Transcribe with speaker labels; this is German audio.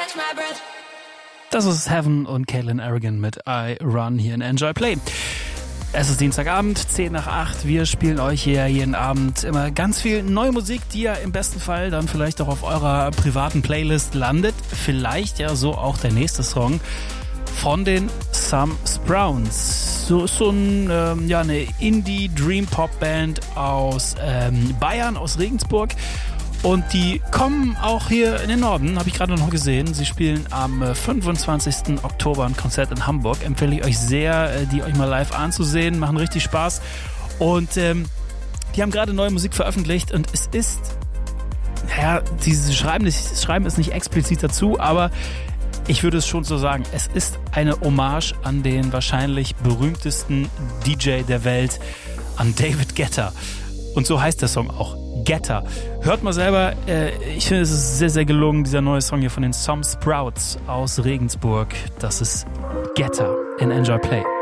Speaker 1: Das ist Heaven und Caitlin Arrogant mit I Run hier in Enjoy Play. Es ist Dienstagabend, 7:10. Wir spielen euch hier jeden Abend immer ganz viel neue Musik, die ja im besten Fall dann vielleicht auch auf eurer privaten Playlist landet. Vielleicht ja so auch der nächste Song von den Some Sprouts. So eine Indie-Dream-Pop-Band aus Bayern, aus Regensburg. Und die kommen auch hier in den Norden, habe ich gerade noch gesehen. Sie spielen am 25. Oktober ein Konzert in Hamburg. Empfehle ich euch sehr, die euch mal live anzusehen. Machen richtig Spaß. Und die haben gerade neue Musik veröffentlicht. Und es ist, schreiben es nicht explizit dazu, aber ich würde es schon so sagen, es ist eine Hommage an den wahrscheinlich berühmtesten DJ der Welt, an David Guetta. Und so heißt der Song auch, Guetta. Hört mal selber, ich finde, es ist sehr, sehr gelungen, dieser neue Song hier von den Some Sprouts aus Regensburg. Das ist Guetta in Enjoy Play.